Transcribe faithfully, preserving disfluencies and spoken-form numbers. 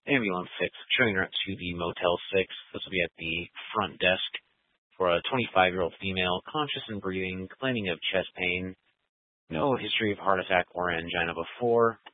Ambulance six, showing her up to the Motel six. This will be at the front desk for a twenty-five-year-old female, conscious and breathing, complaining of chest pain. No history of heart attack or angina before.